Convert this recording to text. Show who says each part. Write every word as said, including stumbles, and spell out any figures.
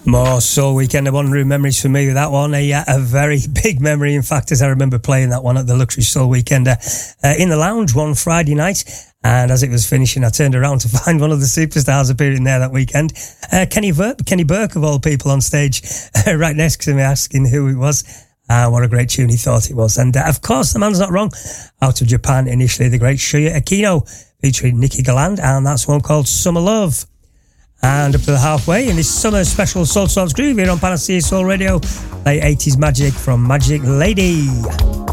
Speaker 1: More Soul Weekend, a wandering memories for me with that one. A, a very big memory, in fact, as I remember playing that one at the Luxury Soul Weekend uh, uh, in the lounge one Friday night. And as it was finishing, I turned around to find one of the superstars appearing there that weekend. Uh, Kenny, Ver- Kenny Burke, of all people, on stage uh, right next to me, asking who it was. Uh, what a great tune he thought it was. And uh, of course, the man's not wrong. Out of Japan, initially, the great Shuya Akino, featuring Nikki Galland, and that's one called Summer Love. And up to the halfway in this summer special Soul Sounds Groove here on Panacea Soul Radio, late eighties magic from Magic Lady.